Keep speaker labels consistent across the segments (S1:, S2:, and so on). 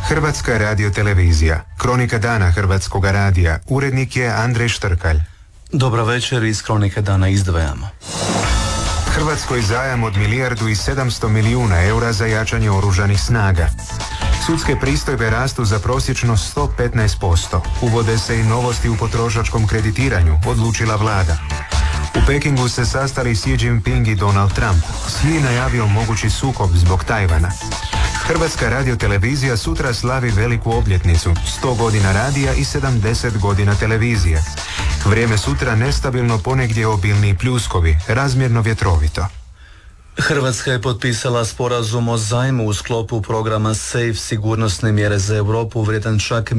S1: Hrvatska radiotelevizija. Kronika dana Hrvatskog radija. Urednik je Andrej Štrkalj.
S2: Dobro večer, iz Kronike dana izdvajamo.
S1: Hrvatskoj zajam od 1,7 milijardi eura za jačanje oružanih snaga. Sudske pristojbe rastu za prosječno 115%. Uvode se i novosti u potrošačkom kreditiranju, odlučila vlada. U Pekingu se sastali Xi Jinping i Donald Trump. Xi najavio mogući sukob zbog Tajvana. Hrvatska radiotelevizija sutra slavi veliku obljetnicu, 100 godina radija i 70 godina televizije. Vrijeme sutra nestabilno, ponegdje obilni pljuskovi, razmjerno vjetrovito.
S2: Hrvatska je potpisala sporazum o zajmu u sklopu programa SAFE sigurnosne mjere za Europu vrijedan čak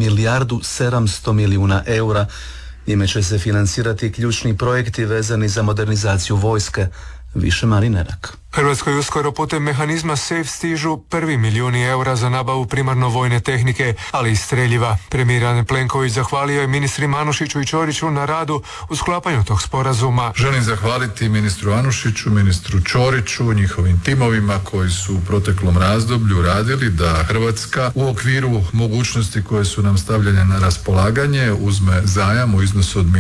S2: 1,7 milijardi eura. Njime će se financirati ključni projekti vezani za modernizaciju vojske. Više Marinerak.
S3: Hrvatskoj uskoro putem mehanizma SAFE stižu prvi milijuni eura za nabavu primarno vojne tehnike, ali i streljiva. Premijer Andrej Plenković zahvalio je ministrima Anušiću i Ćoriću na radu u sklapanju tog sporazuma.
S4: Želim zahvaliti ministru Anušiću, ministru Ćoriću, njihovim timovima koji su u proteklom razdoblju radili da Hrvatska u okviru mogućnosti koje su nam stavljene na raspolaganje uzme zajam u iznosu od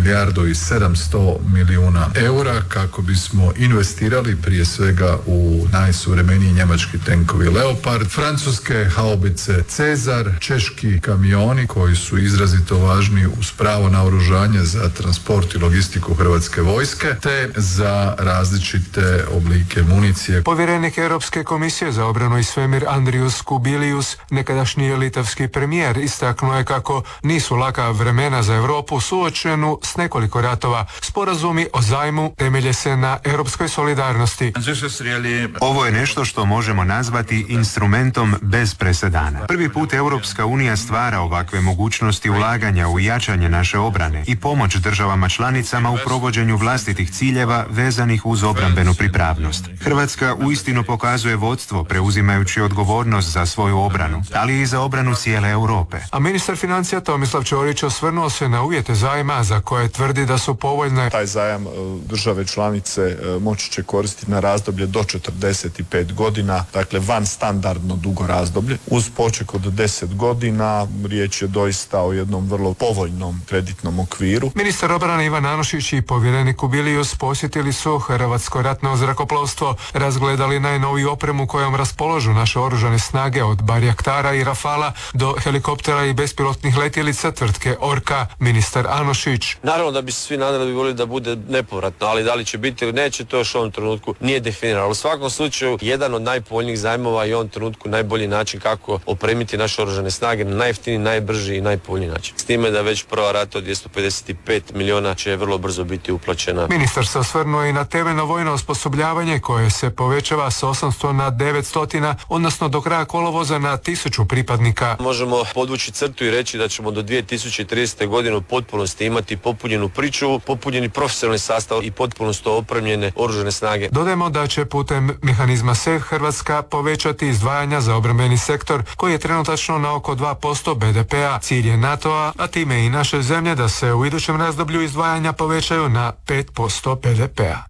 S4: 1,7 milijardi eura kako bismo investirali prije svega u najsuvremeniji njemački tenkovi Leopard, francuske haubice Cezar, češki kamioni koji su izrazito važni uz pravo naoružanje za transport i logistiku hrvatske vojske, te za različite oblike municije.
S3: Povjerenik Europske komisije za obranu i svemir Andrius Kubilius, nekadašnji litavski premijer, istaknuo je kako nisu laka vremena za Europu suočenu s nekoliko ratova. Sporazumi o zajmu temelje se na europskoj solidarnosti.
S1: Ovo je nešto što možemo nazvati instrumentom bez presedana. Prvi put Europska unija stvara ovakve mogućnosti ulaganja u jačanje naše obrane i pomoć državama članicama u provođenju vlastitih ciljeva vezanih uz obrambenu pripravnost. Hrvatska uistinu pokazuje vodstvo preuzimajući odgovornost za svoju obranu, ali i za obranu cijele Europe.
S3: A ministar financija Tomislav Ćorić osvrnuo se na uvjete zajma za koje tvrdi da su povoljne.
S5: Taj zajam države članice moći će koristiti na razdoblje do 45 godina, dakle van standardno dugo razdoblje. Uz poček od 10 godina riječ je doista o jednom vrlo povoljnom kreditnom okviru.
S3: Ministar obrane Ivan Anušić i povjerenik Kubilius posjetili su Hrvatsko ratno zrakoplovstvo, razgledali najnoviju opremu kojom raspolažu naše oružane snage od Barjaktara i Rafala do helikoptera i bespilotnih letjelica tvrtke Orka. Ministar Anušić.
S6: Naravno da bi se svi nadali da bi volili da bude nepovratno, ali da li će biti ili neće, to još u ovom trenutku nije definirano. U svakom slučaju jedan od najpovoljnijih zajmova i u ovom trenutku najbolji način kako opremiti naše oružane snage na najjeftiniji, najbrži i najpovoljniji način. S time da već prva rata od 255 milijuna će vrlo brzo biti uplaćena.
S3: Ministar se osvrnuo i na temeljno vojno osposobljavanje koje se povećava s 800 na 900, odnosno do kraja kolovoza na 1000 pripadnika.
S6: Možemo podvući crtu i reći da ćemo do 2030. godine u potpunosti imati popunjenu pričuvu, popunjeni profesionalni sastav i potpunost opremljene oružane snage.
S3: Dodajemo da će putem mehanizma SAFE Hrvatska povećati izdvajanja za obrambeni sektor koji je trenutačno na oko 2% BDP-a. Cilj je NATO-a, a time i naše zemlje da se u idućem razdoblju izdvajanja povećaju na 5% BDP-a.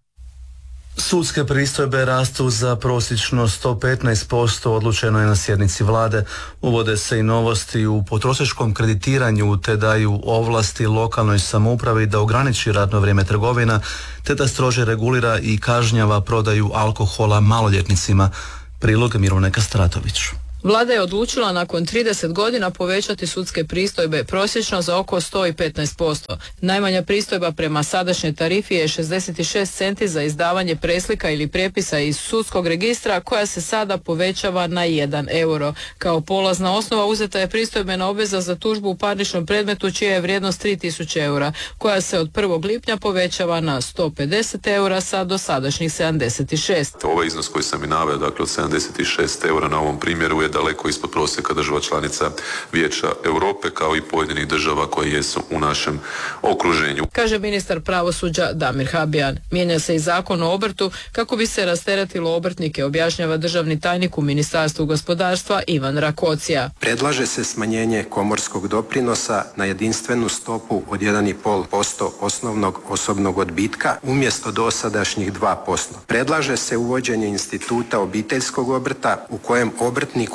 S2: Sudske pristojbe rastu za prosječno 115%, odlučeno je na sjednici vlade. Uvode se i novosti u potrošačkom kreditiranju te daju ovlasti lokalnoj samoupravi da ograniči radno vrijeme trgovina te da strože regulira i kažnjava prodaju alkohola maloljetnicima. Prilog Mirone Kastratović.
S7: Vlada je odlučila nakon 30 godina povećati sudske pristojbe prosječno za oko 115%. Najmanja pristojba prema sadašnjoj tarifi je 66 centi za izdavanje preslika ili prijepisa iz sudskog registra koja se sada povećava na 1 euro. Kao polazna osnova uzeta je pristojbena obveza za tužbu u parničnom predmetu čija je vrijednost 3000 eura, koja se od 1. lipnja povećava na 150 eura sa dosadašnjih 76.
S8: Ovaj iznos koji sam i naveo, dakle od 76 eura na ovom primjeru je daleko ispod prosjeka država članica Vijeća Europe kao i pojedinih država koje jesu u našem okruženju.
S7: Kaže ministar pravosuđa Damir Habijan. Mijenja se i zakon o obrtu kako bi se rasteretilo obrtnike, objašnjava državni tajnik u Ministarstvu gospodarstva Ivan Rakocija.
S9: Predlaže se smanjenje komorskog doprinosa na jedinstvenu stopu od 1,5% osnovnog osobnog odbitka umjesto dosadašnjih 2%. Predlaže se uvođenje instituta obiteljskog obrta u kojem obrtniku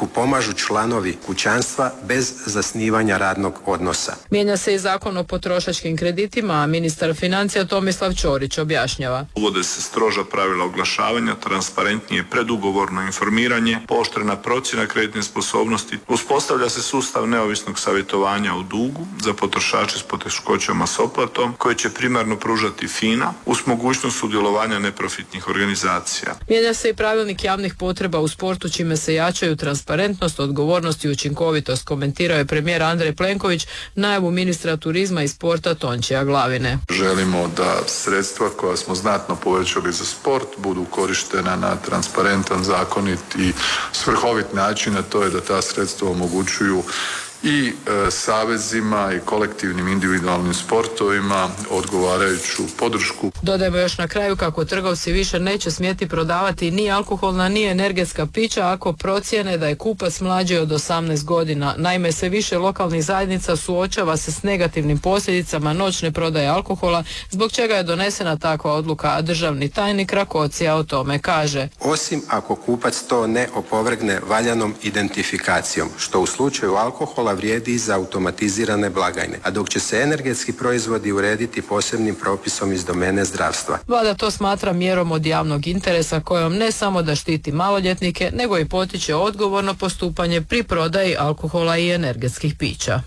S9: dok pomažu članovi kućanstva bez zasnivanja radnog odnosa.
S7: Mijenja se i zakon o potrošačkim kreditima, a ministar financija Tomislav Ćorić objašnjava.
S5: Uvode se stroža pravila oglašavanja, transparentnije predugovorno informiranje, pooštrena procjena kreditne sposobnosti, uspostavlja se sustav neovisnog savjetovanja o dugu za potrošače s poteškoćama s otplatom koje će primarno pružati FINA uz mogućnost sudjelovanja neprofitnih organizacija.
S7: Mijenja se i pravilnik javnih potreba u sportu čime se jačaju transparentnost, odgovornost i učinkovitost, komentirao je premijer Andrej Plenković najavu ministra turizma i sporta Tončija Glavine.
S4: Želimo da sredstva koja smo znatno povećali za sport budu korištena na transparentan, zakonit i svrhovit način, a to je da ta sredstva omogućuju i savezima i kolektivnim individualnim sportovima odgovarajuću podršku.
S7: Dodajmo još na kraju kako trgovci više neće smjeti prodavati ni alkoholna ni energetska pića ako procijene da je kupac mlađi od 18 godina. Naime, sve više lokalnih zajednica suočava se s negativnim posljedicama noćne prodaje alkohola, zbog čega je donesena takva odluka, a državni tajnik Rakocija o tome kaže.
S9: Osim ako kupac to ne opovrgne valjanom identifikacijom, što u slučaju alkohola vrijedi i za automatizirane blagajne, a dok će se energetski proizvodi urediti posebnim propisom iz domene zdravstva.
S7: Vlada to smatra mjerom od javnog interesa kojom ne samo da štiti maloljetnike, nego i potiče odgovorno postupanje pri prodaji alkohola i energetskih pića.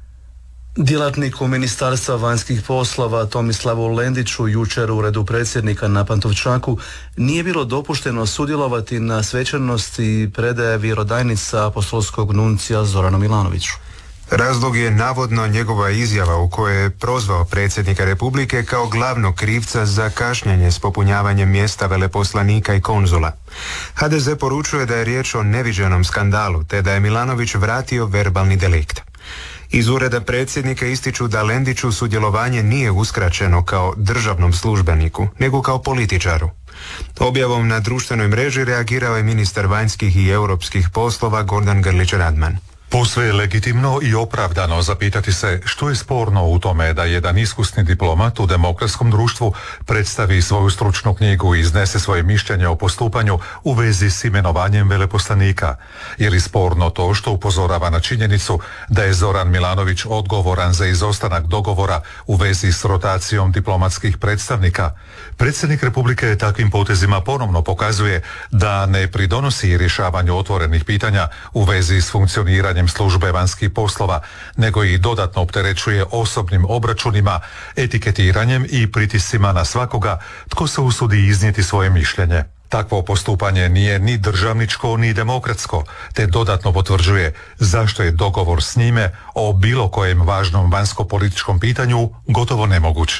S2: Djelatniku Ministarstva vanjskih poslova Tomislavu Lendiću jučer u uredu predsjednika na Pantovčaku nije bilo dopušteno sudjelovati na svečanosti predaje vjerodajnica apostolskog nuncija Zoranu Milanoviću.
S1: Razlog je navodno njegova izjava u kojoj je prozvao predsjednika Republike kao glavnog krivca za kašnjenje s popunjavanjem mjesta veleposlanika i konzula. HDZ poručuje da je riječ o neviđenom skandalu te da je Milanović vratio verbalni delikt. Iz ureda predsjednika ističu da Lendiću sudjelovanje nije uskraćeno kao državnom službeniku, nego kao političaru. Objavom na društvenoj mreži reagirao je ministar vanjskih i europskih poslova Gordan Grlić Radman.
S10: Posve je legitimno i opravdano zapitati se što je sporno u tome da jedan iskusni diplomat u demokratskom društvu predstavi svoju stručnu knjigu i iznese svoje mišljenje o postupanju u vezi s imenovanjem veleposlanika. Je li sporno to što upozorava na činjenicu da je Zoran Milanović odgovoran za izostanak dogovora u vezi s rotacijom diplomatskih predstavnika? Predsjednik Republike takvim potezima ponovno pokazuje da ne pridonosi rješavanju otvorenih pitanja u vezi s funkcioniranjem službe vanjskih poslova, nego i dodatno opterećuje osobnim obračunima, etiketiranjem i pritiscima na svakoga tko se usudi iznijeti svoje mišljenje. Takvo postupanje nije ni državničko ni demokratsko, te dodatno potvrđuje zašto je dogovor s njime o bilo kojem važnom vanjsko-političkom pitanju gotovo nemoguć.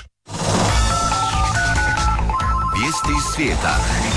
S11: Vijesti iz svijeta.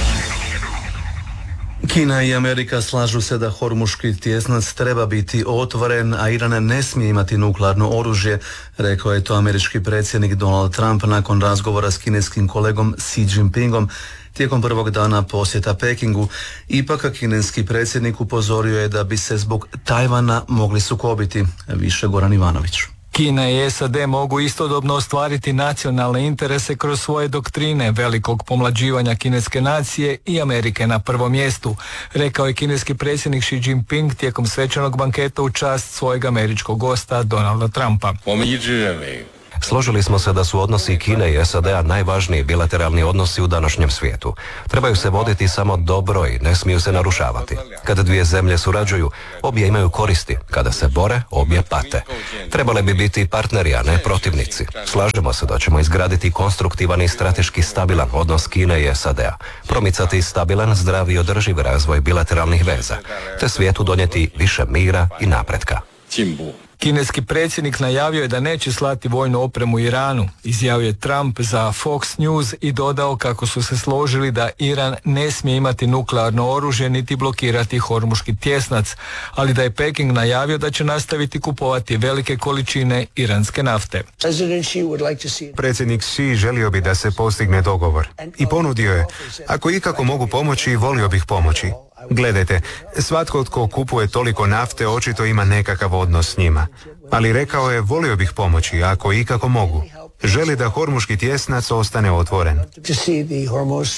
S2: Kina i Amerika slažu se da Hormuški tjesnac treba biti otvoren, a Iran ne smije imati nuklearno oružje, rekao je to američki predsjednik Donald Trump nakon razgovora s kineskim kolegom Xi Jinpingom tijekom prvog dana posjeta Pekingu. Ipak kineski predsjednik upozorio je da bi se zbog Tajvana mogli sukobiti. Više Goran Ivanović.
S12: Kina i SAD mogu istodobno ostvariti nacionalne interese kroz svoje doktrine velikog pomlađivanja kineske nacije i Amerike na prvom mjestu, rekao je kineski predsjednik Xi Jinping tijekom svečanog banketa u čast svojeg američkog gosta Donalda Trumpa.
S13: Složili smo se da su odnosi Kine i SAD-a najvažniji bilateralni odnosi u današnjem svijetu. Trebaju se voditi samo dobro i ne smiju se narušavati. Kada dvije zemlje surađuju, obje imaju koristi. Kada se bore, obje pate. Trebale bi biti partneri, a ne protivnici. Slažemo se da ćemo izgraditi konstruktivan i strateški stabilan odnos Kine i SAD-a, promicati stabilan, zdrav i održiv razvoj bilateralnih veza, te svijetu donijeti više mira i napretka.
S12: Kineski predsjednik najavio je da neće slati vojnu opremu Iranu, izjavio je Trump za Fox News i dodao kako su se složili da Iran ne smije imati nuklearno oružje niti blokirati Hormuški tjesnac, ali da je Peking najavio da će nastaviti kupovati velike količine iranske nafte.
S1: Predsjednik Xi želio bi da se postigne dogovor i ponudio je, ako ikako mogu pomoći, volio bih pomoći. Gledajte, svatko tko kupuje toliko nafte očito ima nekakav odnos s njima. Ali rekao je, volio bih pomoći, ako ikako mogu. Želi da Hormuški tjesnac ostane otvoren.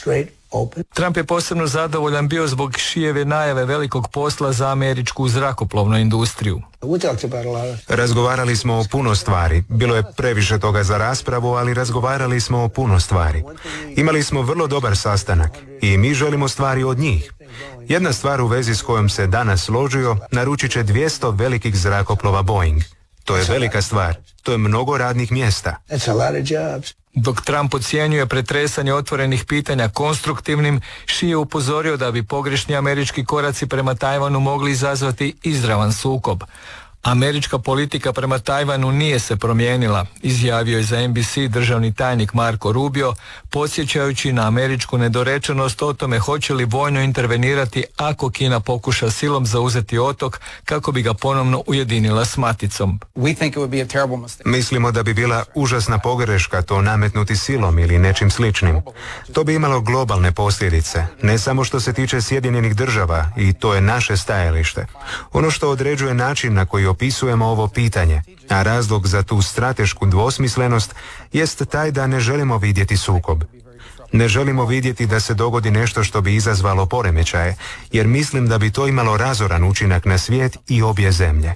S12: Trump je posebno zadovoljan bio zbog Šijeve najave velikog posla za američku zrakoplovnu industriju.
S1: Razgovarali smo o puno stvari. Bilo je previše toga za raspravu, ali razgovarali smo o puno stvari. Imali smo vrlo dobar sastanak i mi želimo stvari od njih. Jedna stvar u vezi s kojom se danas složio, naručit će 200 velikih zrakoplova Boeing. To je velika stvar. To je mnogo radnih mjesta.
S12: Dok Trump ocjenjuje pretresanje otvorenih pitanja konstruktivnim, Xi je upozorio da bi pogrešni američki koraci prema Tajvanu mogli izazvati izravan sukob. Američka politika prema Tajvanu nije se promijenila, izjavio je za NBC državni tajnik Marco Rubio, podsjećajući na američku nedorečenost o tome hoće li vojno intervenirati ako Kina pokuša silom zauzeti otok kako bi ga ponovno ujedinila s maticom.
S1: Mislimo da bi bila užasna pogreška to nametnuti silom ili nečim sličnim. To bi imalo globalne posljedice, ne samo što se tiče Sjedinjenih država, i to je naše stajalište. Ono što određuje način na koji opisujemo ovo pitanje, a razlog za tu stratešku dvosmislenost jest taj da ne želimo vidjeti sukob. Ne želimo vidjeti da se dogodi nešto što bi izazvalo poremećaje, jer mislim da bi to imalo razoran učinak na svijet i obje zemlje.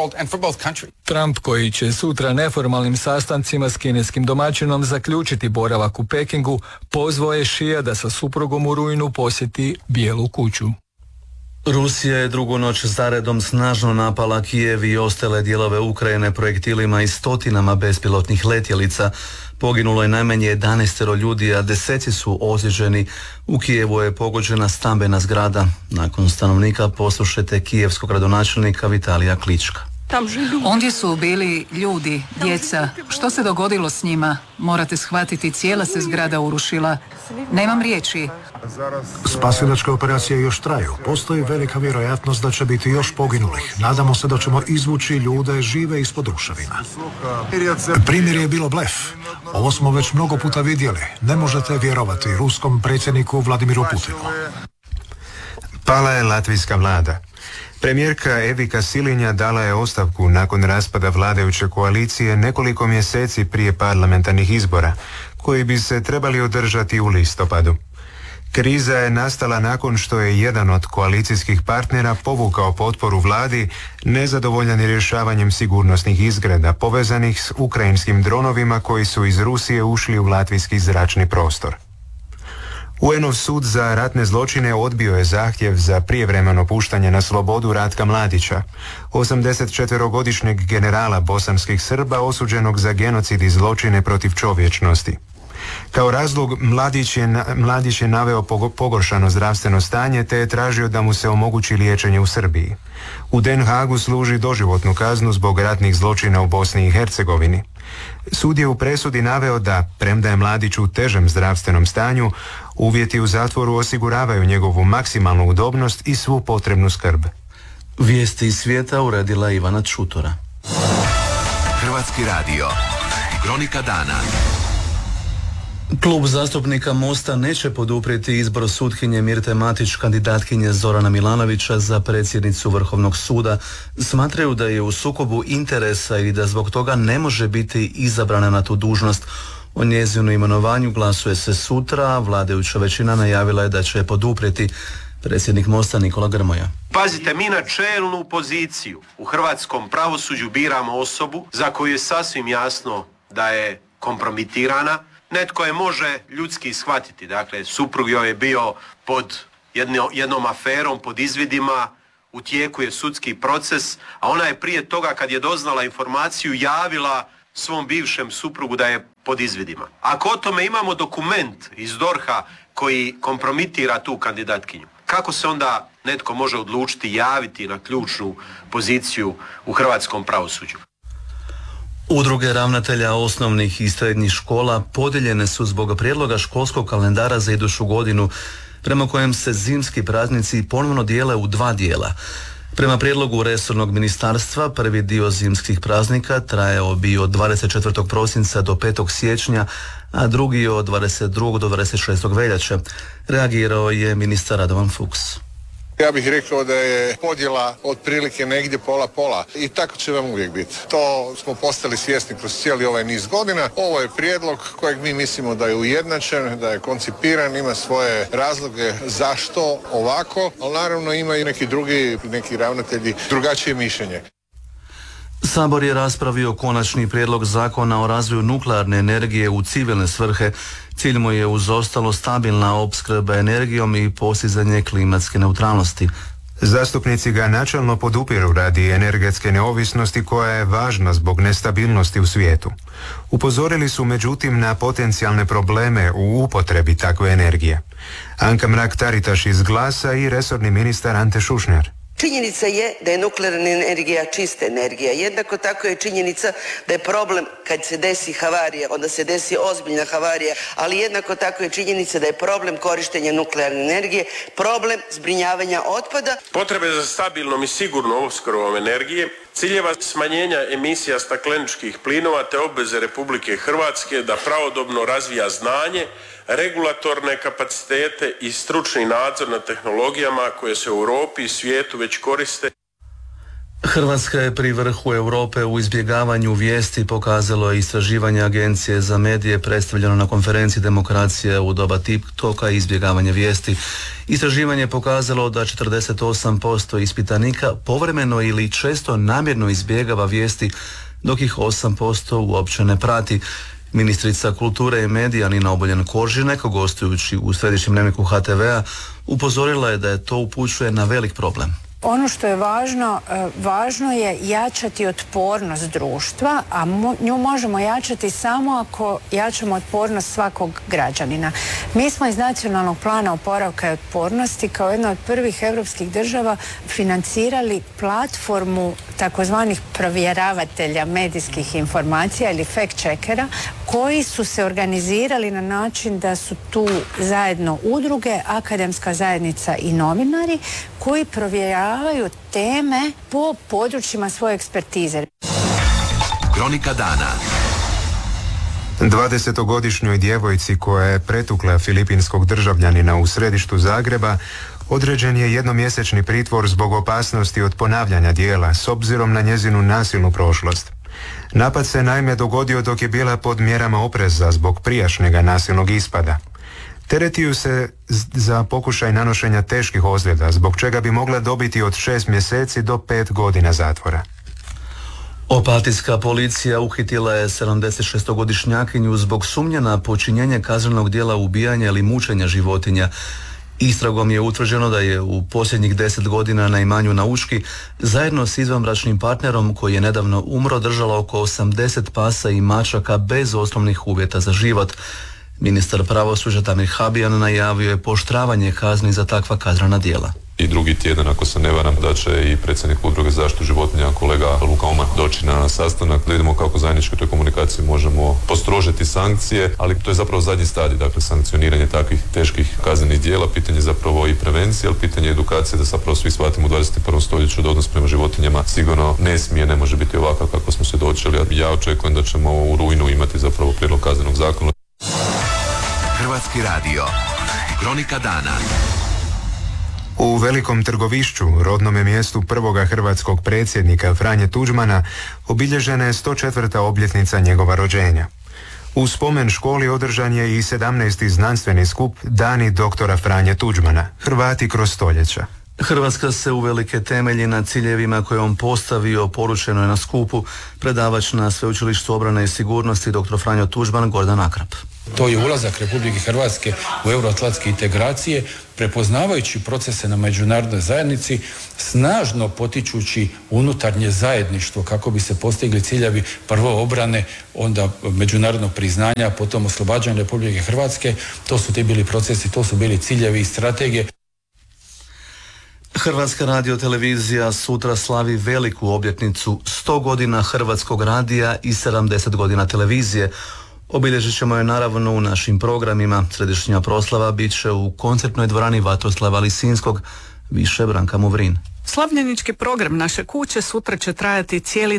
S12: Trump, koji će sutra neformalnim sastancima s kineskim domaćinom zaključiti boravak u Pekingu, pozvao je Šija da sa suprugom u rujnu posjeti Bijelu kuću.
S2: Rusija je drugu noć zaredom snažno napala Kijev i ostale dijelove Ukrajine projektilima i stotinama bespilotnih letjelica. Poginulo je najmanje 11 ljudi, a deseci su ozlijeđeni. U Kijevu je pogođena stambena zgrada. Nakon stanovnika poslušajte kijevskog gradonačelnika Vitalija Klička.
S14: Ondje su bili ljudi, djeca. Što se dogodilo s njima? Morate shvatiti, cijela se zgrada urušila. Nemam riječi.
S15: Spasilačke operacije još traju. Postoji velika vjerojatnost da će biti još poginulih. Nadamo se da ćemo izvući ljude žive ispod ruševina. Primjer je bilo blef. Ovo smo već mnogo puta vidjeli. Ne možete vjerovati ruskom predsjedniku Vladimiru Putinu.
S1: Pala je latvijska vlada. Premijerka Evika Silinja dala je ostavku nakon raspada vladajuće koalicije nekoliko mjeseci prije parlamentarnih izbora, koji bi se trebali održati u listopadu. Kriza je nastala nakon što je jedan od koalicijskih partnera povukao potporu vladi nezadovoljan rješavanjem sigurnosnih izgreda povezanih s ukrajinskim dronovima koji su iz Rusije ušli u latvijski zračni prostor. UN-ov sud za ratne zločine odbio je zahtjev za prijevremeno puštanje na slobodu Ratka Mladića, 84-godišnjeg generala bosanskih Srba osuđenog za genocid i zločine protiv čovječnosti. Kao razlog Mladić je naveo pogoršano zdravstveno stanje te je tražio da mu se omogući liječenje u Srbiji. U Den Haagu služi doživotnu kaznu zbog ratnih zločina u Bosni i Hercegovini. Sud je u presudi naveo da, premda je Mladić u težem zdravstvenom stanju, uvjeti u zatvoru osiguravaju njegovu maksimalnu udobnost i svu potrebnu skrb.
S2: Vijesti iz svijeta uredila Ivana Čutora.
S11: Hrvatski radio. Kronika dana.
S2: Klub zastupnika Mosta neće poduprijeti izbor sutkinje Mirte Matić, kandidatkinje Zorana Milanovića za predsjednicu Vrhovnog suda. Smatraju da je u sukobu interesa i da zbog toga ne može biti izabrana na tu dužnost. O njezinu imenovanju glasuje se sutra, vladajuća većina najavila je da će poduprijeti. Predsjednik Mosta Nikola Grmoja.
S16: Pazite, mi na čelnu poziciju u hrvatskom pravosuđu biramo osobu za koju je sasvim jasno da je kompromitirana. Netko je može ljudski shvatiti, dakle suprug joj je bio pod jednom aferom, pod izvidima, u tijeku je sudski proces, a ona je prije toga kad je doznala informaciju javila svom bivšem suprugu da je pod izvidima. Ako o tome imamo dokument iz DORH-a koji kompromitira tu kandidatkinju, kako se onda netko može odlučiti javiti na ključnu poziciju u hrvatskom pravosuđu?
S2: Udruge ravnatelja osnovnih i srednjih škola podijeljene su zbog prijedloga školskog kalendara za iduću godinu, prema kojem se zimski praznici ponovno dijele u dva dijela. Prema prijedlogu resornog ministarstva, prvi dio zimskih praznika trajao bi od 24. prosinca do 5. siječnja, a drugi od 22. do 26. veljače. Reagirao je ministar Radovan Fuchs.
S17: Ja bih rekao da je podjela otprilike negdje pola-pola i tako će vam uvijek biti. To smo postali svjesni kroz cijeli ovaj niz godina. Ovo je prijedlog kojeg mi mislimo da je ujednačen, da je koncipiran, ima svoje razloge zašto ovako, ali naravno ima i neki ravnatelji drugačije mišljenje.
S2: Sabor je raspravio konačni prijedlog zakona o razvoju nuklearne energije u civilne svrhe. Cilj mu je uz ostalo stabilna opskrba energijom i postizanje klimatske neutralnosti.
S1: Zastupnici ga načelno podupiru radi energetske neovisnosti koja je važna zbog nestabilnosti u svijetu. Upozorili su međutim na potencijalne probleme u upotrebi takve energije. Anka Mrak-Taritaš iz Glasa i resorni ministar Ante Šušnjar.
S18: Činjenica je da je nuklearna energija čista energija. Jednako tako je činjenica da je problem kad se desi havarija, onda se desi ozbiljna havarija, ali jednako tako je činjenica da je problem korištenja nuklearne energije, problem zbrinjavanja otpada.
S19: Potrebe za stabilnom i sigurnom opskrbom energije, ciljeva smanjenja emisija stakleničkih plinova te obveze Republike Hrvatske da pravodobno razvija znanje, regulatorne kapacitete i stručni nadzor nad tehnologijama koje se u Europi i svijetu već koriste.
S2: Hrvatska je pri vrhu Europe u izbjegavanju vijesti, pokazalo je istraživanje Agencije za medije predstavljeno na konferenciji Demokracije u doba TikToka i izbjegavanje vijesti. Istraživanje je pokazalo da 48% ispitanika povremeno ili često namjerno izbjegava vijesti, dok ih 8% uopće ne prati. Ministrica kulture i medija Nina Obuljen-Koržinek, gostujući u središnjem dnevniku HTV-a, upozorila je da je to upućuje na velik problem.
S20: Ono što je važno je jačati otpornost društva, a nju možemo jačati samo ako jačamo otpornost svakog građanina. Mi smo iz Nacionalnog plana oporavka i otpornosti kao jedna od prvih europskih država financirali platformu takozvanih provjeravatelja medijskih informacija ili fact-checkera koji su se organizirali na način da su tu zajedno udruge, akademska zajednica i novinari koji provjeravaju teme po područjima svoje ekspertize.
S11: Kronika dana.
S1: 20-godišnjoj djevojci koja je pretukla filipinskog državljanina u središtu Zagreba određen je jednomjesečni pritvor zbog opasnosti od ponavljanja djela s obzirom na njezinu nasilnu prošlost. Napad se naime dogodio dok je bila pod mjerama opreza zbog prijašnjega nasilnog ispada. Teretiju se za pokušaj nanošenja teških ozljeda, zbog čega bi mogla dobiti od 6 mjeseci do 5 godina zatvora.
S2: Opatijska policija uhitila je 76-godišnjakinju zbog sumnje na počinjenje kaznenog djela ubijanja ili mučenja životinja. Istragom je utvrđeno da je u posljednjih 10 godina na imanju na Učki zajedno s izvanbračnim partnerom koji je nedavno umro držala oko 80 pasa i mačaka bez osnovnih uvjeta za život. Ministar pravosuđa Damir Habijan najavio je pooštravanje kazni za takva kaznena djela.
S8: I drugi tjedan, ako se ne varam, da će i predsjednik udruge za zaštitu životinja kolega Luka Omar doći na sastanak da vidimo kako zajednički u toj komunikaciji možemo postrožiti sankcije, ali to je zapravo zadnji stadij, dakle sankcioniranje takvih teških kaznenih djela, pitanje zapravo i prevencije, ali pitanje edukacije da zapravo svi shvatimo u 21. stoljeću da odnos prema životinjama sigurno ne može biti ovakav kako smo svjedočili. Ja očekujem da ćemo u rujnu imati zapravo prijedlog kaznenog zakona.
S11: Hrvatski radio. Kronika dana.
S1: U Velikom Trgovišću, rodnome mjestu prvoga hrvatskog predsjednika Franje Tuđmana, obilježena je 104. obljetnica njegova rođenja. U spomen školi održan je i 17. znanstveni skup Dani doktora Franje Tuđmana, Hrvati kroz stoljeća.
S2: Hrvatska se uvelike temelji na ciljevima koje on postavio, poručeno je na skupu predavač na Sveučilištu obrane i sigurnosti dr. Franjo Tuđman Gordan Akrap.
S21: To je ulazak Republike Hrvatske u euroatlantske integracije, prepoznavajući procese na međunarodnoj zajednici, snažno potičući unutarnje zajedništvo kako bi se postigli ciljevi prvo obrane, onda međunarodnog priznanja, potom oslobađanja Republike Hrvatske. To su ti bili procesi, to su bili ciljevi i strategije.
S2: Hrvatska radiotelevizija sutra slavi veliku obljetnicu 100 godina Hrvatskog radija i 70 godina televizije. Obilježit ćemo je naravno u našim programima. Središnja proslava bit će u koncertnoj dvorani Vatroslava Lisinskog, više Branka Muvrin.
S22: Slavljenički program naše kuće sutra će trajati cijeli dan.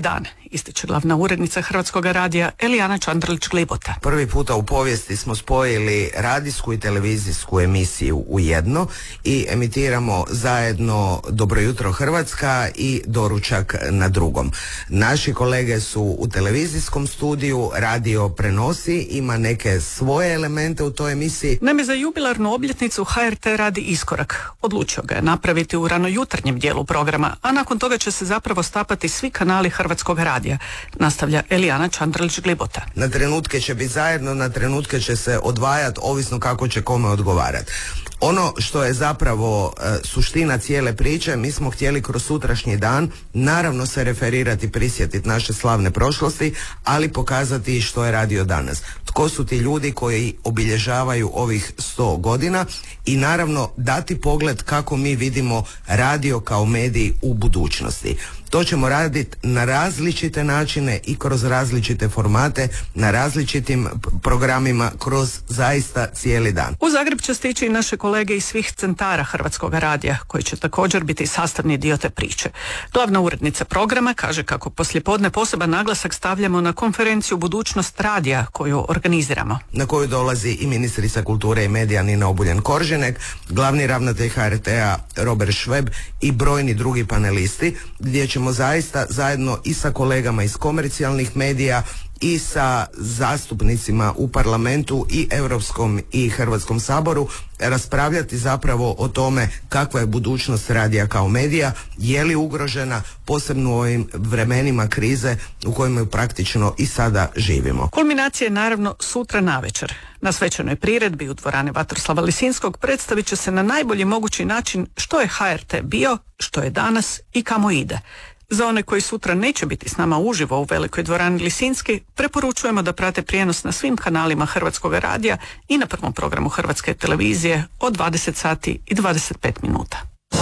S14: ističe glavna urednica Hrvatskog radija Elijana Čandrlić-Glibota.
S6: Prvi puta u povijesti smo spojili radijsku i televizijsku emisiju u jedno i emitiramo zajedno Dobro jutro Hrvatska i Doručak na drugom. Naši kolege su u televizijskom studiju, radio prenosi, ima neke svoje elemente u toj emisiji.
S14: Naime, za jubilarnu obljetnicu HRT radi iskorak. Odlučio ga je napraviti u ranojutarnjem dijelu programa, a nakon toga će se zapravo stapati svi kanali Hrvatskog radija, nastavlja Elijana Čandrlić-Glibota.
S6: Na trenutke će biti zajedno, na trenutke će se odvajati, ovisno kako će kome odgovarati. Ono što je zapravo suština cijele priče, mi smo htjeli kroz sutrašnji dan naravno se referirati, prisjetiti naše slavne prošlosti, ali pokazati što je radio danas. Tko su ti ljudi koji obilježavaju ovih 100 godina i naravno dati pogled kako mi vidimo radio kao medij u budućnosti. To ćemo raditi na različite načine i kroz različite formate, na različitim programima, kroz zaista cijeli dan.
S14: U Zagreb će stići i naše kolege iz svih centara Hrvatskog radija, koji će također biti sastavni dio te priče. Glavna urednica programa kaže kako poslijepodne poseban naglasak stavljamo na konferenciju Budućnost radija koju organiziramo.
S6: Na koju dolazi i ministrica kulture i medija Nina Obuljen-Koržinek, glavni ravnatelj HRT-a Robert Šveb i brojni drugi panelisti, gdje ćemo zaista zajedno i sa kolegama iz komercijalnih medija i sa zastupnicima u parlamentu i Europskom i Hrvatskom saboru raspravljati zapravo o tome kakva je budućnost radija kao medija, je li ugrožena, posebno u ovim vremenima krize u kojima praktično i sada živimo.
S14: Kulminacija je naravno sutra navečer. Na svečanoj priredbi u dvorani Vatroslava Lisinskog predstavit će se na najbolji mogući način što je HRT bio, što je danas i kamo ide. Za one koji sutra neće biti s nama uživo u velikoj dvorani Lisinski, preporučujemo da prate prijenos na svim kanalima Hrvatskog radija i na prvom programu Hrvatske televizije od 20 sati i 25 minuta.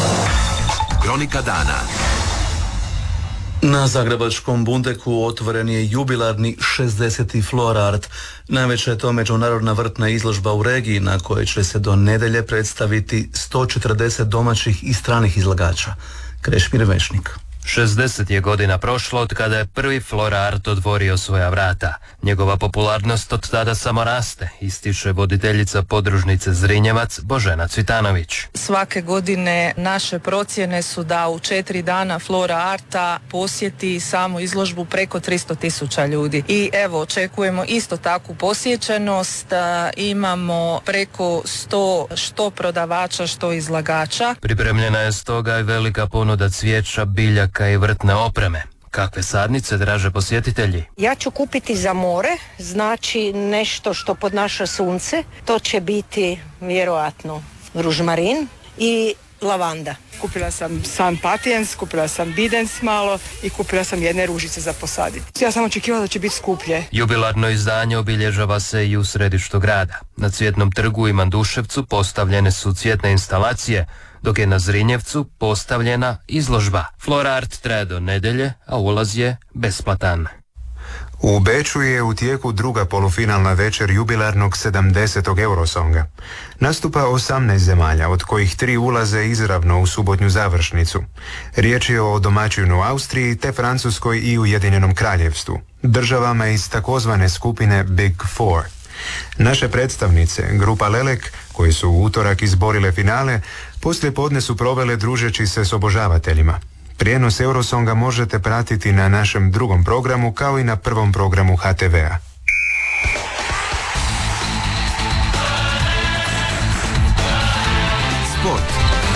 S11: Kronika dana.
S2: Na zagrebačkom Bundeku otvoren je jubilarni 60. Flora Art. Najveća je to međunarodna vrtna izložba u regiji na kojoj će se do nedjelje predstaviti 140 domaćih i stranih izlagača. Krešimir Vešnik.
S22: 60 je godina prošlo od kada je prvi Flora Art otvorio svoja vrata. Njegova popularnost od tada samo raste, ističe voditeljica podružnice Zrinjevac Božena Cvitanović.
S23: Svake godine naše procjene su da u 4 dana Flora Arta posjeti samu izložbu preko 300.000 ljudi. I evo, očekujemo isto takvu posjećenost. Imamo preko 100 što prodavača, što izlagača.
S22: Pripremljena je stoga i velika ponuda cvijeća, biljaka i vrtne opreme. Kakve sadnice draže posjetitelji?
S24: Ja ću kupiti za more, znači nešto što podnaša sunce. To će biti vjerojatno ružmarin i lavanda.
S25: Kupila sam San Patiens, kupila sam Bidens malo i kupila sam jedne ružice za posaditi. Ja sam očekivala da će biti skuplje.
S22: Jubilarno izdanje obilježava se i u središtu grada. Na Cvjetnom trgu i Manduševcu postavljene su cvjetne instalacije, dok je na Zrinjevcu postavljena izložba. Flora Art traje do nedjelje, a ulaz je besplatan.
S1: U Beču je u tijeku druga polufinalna večer jubilarnog 70. Eurosonga. Nastupa 18 zemalja, od kojih 3 ulaze izravno u subotnju završnicu. Riječ je o domaćinu Austriji te Francuskoj i Ujedinjenom Kraljevstvu, državama iz takozvane skupine Big Four. Naše predstavnice, grupa Lelek, koji su u utorak izborile finale, poslije podne su provele družeći se s obožavateljima. Prijenos Eurosonga možete pratiti na našem drugom programu kao i na prvom programu HTV-a.
S2: Sport.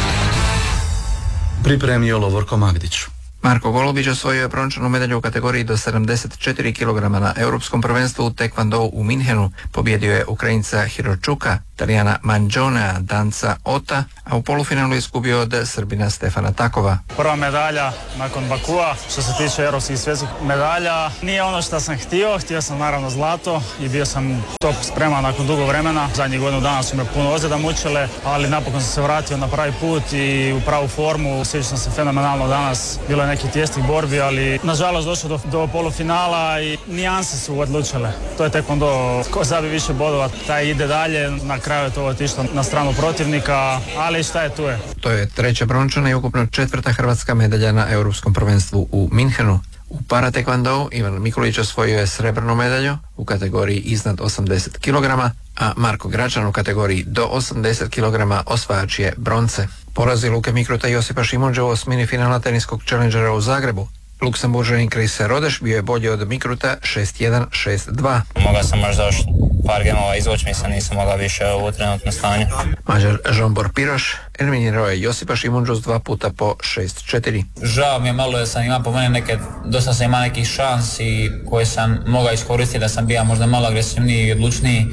S2: Pripremio Lovorko Magdić.
S26: Marko Golubić osvojio je brončanu medalju u kategoriji do 74 kg na Europskom prvenstvu u Taekwondo u Minhenu. Pobjedio je Ukrajinca Hiročuka, Talijana Manđonea, Danca Ota, a u polufinalu izgubio od Srbina Stefana Takova.
S27: Prva medalja nakon Bakua, što se tiče europskih svjetskih medalja, nije ono što sam htio sam naravno zlato i bio sam top spreman nakon dugo vremena. Zadnjih godinu dana su me puno ozljeda mučile, ali napokon sam se vratio na pravi put i u pravu formu. Osjećao sam se fenomenalno danas, bilo je nekih tijesnih borbi, ali nažalost došlo do polufinala i nijanse su odlučile. To je Taekwondo, ko zabije više bodova, taj ide dalje, na kraju je to otišlo na stranu protivnika, ali šta je tu je.
S26: To je treća brončana i ukupno četvrta hrvatska medalja na Europskom prvenstvu u Minhenu. U paratekvandou Ivan Mikulić osvojio je srebrnu medalju u kategoriji iznad 80 kg, a Marko Gračan u kategoriji do 80 kg osvajač je bronce. Porazi Luke Mikruta i Josipa Šimundže u osmini finala teniskog challengera u Zagrebu. Luksemburžanin Chris Rodeš bio je bolji od Mikruta 6-1, 6-2.
S3: Mogao sam možda još par gemova izvući, mislim nisam mogao više u trenutnom stanju.
S26: Mađar Žombor Piroš eliminirao je Josipa Šimundžu s 2 puta po 6-4.
S3: Žao mi je malo da sam imao po mene dosta sam imao nekih šansi koje sam mogao iskoristiti, da sam bio možda malo agresivniji i odlučniji,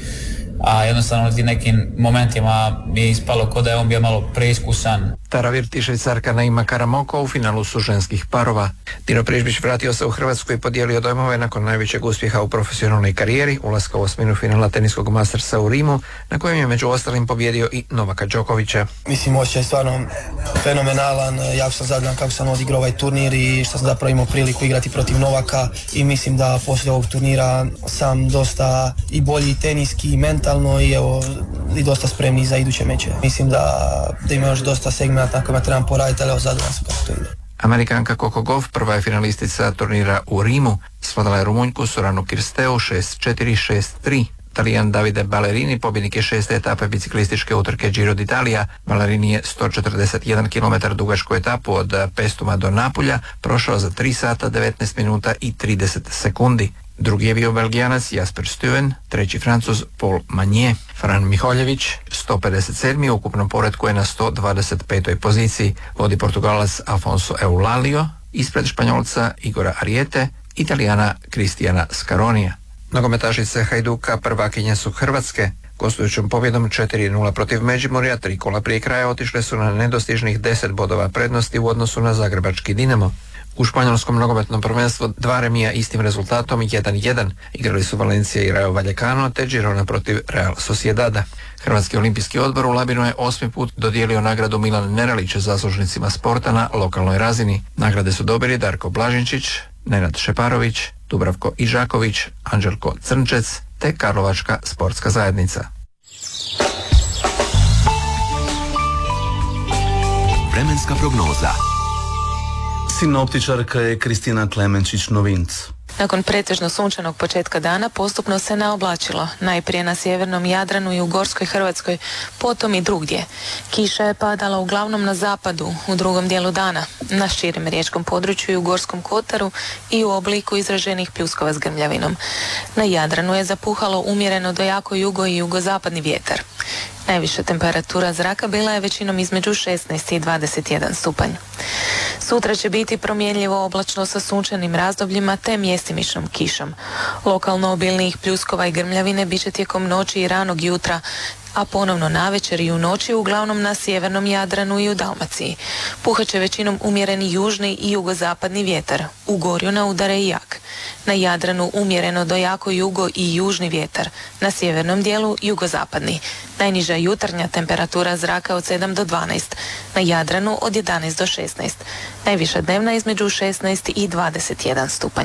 S3: a jednostavno u tim nekim momentima mi je ispalo kao da je on bio malo preiskusan.
S26: Tara Virti, Švicarka Naima Karamoko u finalu su ženskih parova. Dino Prižbić vratio se u Hrvatsku i podijelio dojmove nakon najvećeg uspjeha u profesionalnoj karijeri, ulaska u osminu finala teniskog Mastersa u Rimu, na kojem je među ostalim pobjedio i Novaka Đokovića.
S4: Mislim, osjećaj je stvarno fenomenalan, jako sam zadovoljan kako sam odigrao ovaj turnir i što sam zapravo imao priliku igrati protiv Novaka i mislim da poslije ovog turnira sam dosta i bolji teniski i mentalno i dosta spremni za iduće meče. Mislim da ima još dosta segmenta na kojima trebam poraditi, ali zadovoljan sam kako to ide.
S26: Amerikanka Coco Gauff, prva je finalistica turnira u Rimu, svladala je Rumunjku Soranu Kirsteu 6-4, 6-3. Talijan Davide Ballerini, pobjednik je 6. etape biciklističke utrke Giro d'Italia. Ballerini je 141 km dugačku etapu od Pestuma do Napulja prošao za 3 sata, 19 minuta i 30 sekundi. Drugi je bio Belgijanac Jasper Stuyven, treći Francuz Paul Magnier. Fran Miholjević, 157. u ukupnom poretku je na 125. poziciji. Vodi Portugalac Afonso Eulalio, ispred Španjolca Igora Ariete, Italijana Kristijana Scaronija. Nogometašice Hajduka prvakinje su Hrvatske. Gostujućom pobjedom 4-0 protiv Međimurja, 3 kola prije kraja otišle su na nedostižnih 10 bodova prednosti u odnosu na zagrebački Dinamo. U španjolskom nogometnom prvenstvu 2 remija istim rezultatom 1-1. Igrali su Valencija i Rayo Vallecano te Girona protiv Real Sociedada. Hrvatski olimpijski odbor u Labinu je 8. put dodijelio nagradu Milan Neralić zaslužnicima sporta na lokalnoj razini. Nagrade su dobili Darko Blažinčić, Nenad Šeparović, Dubravko Ižaković, Anđelko Crnčec te Karlovačka sportska zajednica.
S11: Vremenska prognoza.
S2: Sinoptičarka je Kristina Klemenčić-Novinc.
S23: Nakon pretežno sunčanog početka dana postupno se naoblačilo, najprije na sjevernom Jadranu i u Gorskoj Hrvatskoj, potom i drugdje. Kiša je padala uglavnom na zapadu, u drugom dijelu dana, na širem riječkom području i u Gorskom Kotaru i u obliku izraženih pljuskova s grmljavinom. Na Jadranu je zapuhalo umjereno do jako jugo i jugozapadni vjetar. Najviša temperatura zraka bila je većinom između 16 i 21 stupanj. Sutra će biti promjenljivo oblačno sa sunčanim razdobljima te mjestimičnom kišom. Lokalno obilnijih pljuskova i grmljavine bit će tijekom noći i ranog jutra, a ponovno navečer i u noći uglavnom na sjevernom Jadranu i u Dalmaciji. Puhat će većinom umjereni južni i jugozapadni vjetar. U Gorju na udare i jak. Na Jadranu umjereno do jako jugo i južni vjetar. Na sjevernom dijelu jugozapadni. Najniža jutarnja temperatura zraka od 7 do 12. Na Jadranu od 11 do 16. Najviša dnevna između 16 i 21 stupanj.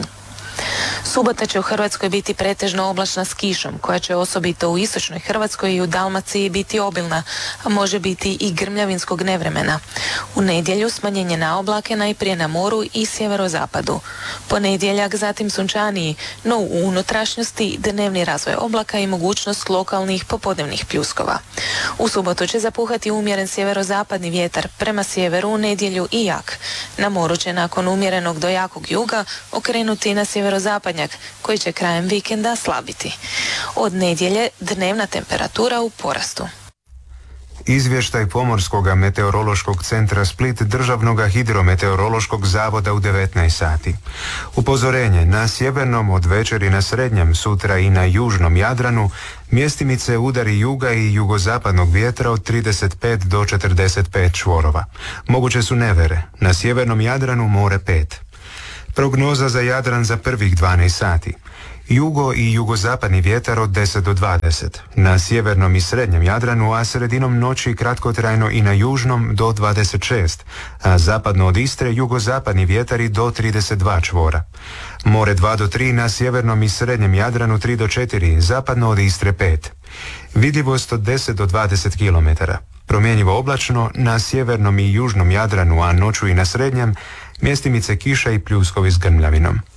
S23: Subota će u Hrvatskoj biti pretežno oblačna s kišom, koja će osobito u istočnoj Hrvatskoj i u Dalmaciji biti obilna, a može biti i grmljavinskog nevremena. U nedjelju smanjenje na oblake najprije na moru i sjeverozapadu. Ponedjeljak zatim sunčaniji, no u unutrašnjosti dnevni razvoj oblaka i mogućnost lokalnih popodnevnih pljuskova. U subotu će zapuhati umjeren sjeverozapadni vjetar, prema sjeveru u nedjelju i jak. Na moru će nakon umjerenog do jakog juga okrenuti na sjeverozapadnjak, koji će krajem vikenda slabiti. Od nedjelje dnevna temperatura u porastu.
S1: Izvještaj Pomorskog meteorološkog centra Split Državnog hidrometeorološkog zavoda u 19 sati. Upozorenje: na sjevernom od večeri na srednjem, sutra i na južnom Jadranu mjestimice udari juga i jugozapadnog vjetra od 35 do 45 čvorova. Moguće su nevere. Na sjevernom Jadranu more 5. Prognoza za Jadran za prvih 12 sati. Jugo i jugozapadni vjetar od 10 do 20. Na sjevernom i srednjem Jadranu, a sredinom noći kratkotrajno i na južnom do 26, a zapadno od Istre jugozapadni vjetari do 32 čvora. More 2 do 3 na sjevernom i srednjem Jadranu, 3 do 4, zapadno od Istre 5. Vidljivost od 10 do 20 km. Promjenjivo oblačno na sjevernom i južnom Jadranu, a noću i na srednjem Mjestimice kiša i pljuskovi s grmljavinom.